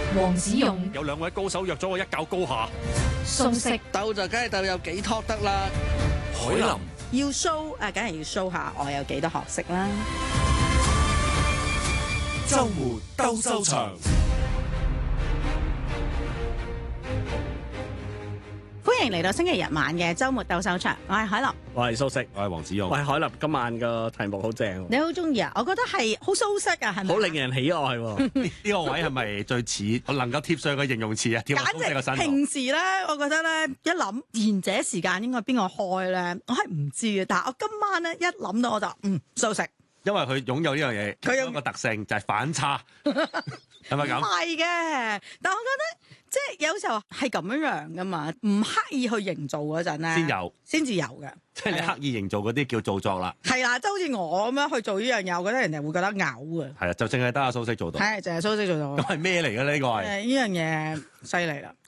黃子勇有兩位高手約咗我一較高下。 蘇軾鬥就梗係鬥有幾托得啦。 海林要 show 梗係要 show 下我有幾多學識啦。 周末鬥獸場。 歡迎嚟到星期日晚嘅週末鬥獸場，我係海林， 我係蘇軾， 我係黃子勇。 喂，海林，今晚個題目好正， 你好中意啊？我覺得係好蘇軾啊，係咪？ 好令人喜愛喎。 呢個位係咪最似我能夠貼上嘅形容詞啊？貼落蘇軾個身度。 平時咧，我覺得咧一諗賢者時間應該邊個開咧，我係唔知嘅。但係我今晚咧一諗到我就蘇軾， 因為佢擁有呢樣嘢， 佢有一個特性就係反差，係咪咁？ 係嘅，但我覺得即係有時候係咁樣噶嘛，唔刻意去營造嗰陣咧，先至有嘅。 即係你刻意營造嗰啲叫做作啦。 係啦，即係好似我咁樣去做呢樣嘢，我覺得人哋會覺得嘔啊。 係啊，就淨係得阿蘇軾做到。 係，淨係蘇軾做到。 咁係咩嚟嘅呢個係？ 呢樣嘢犀利啦。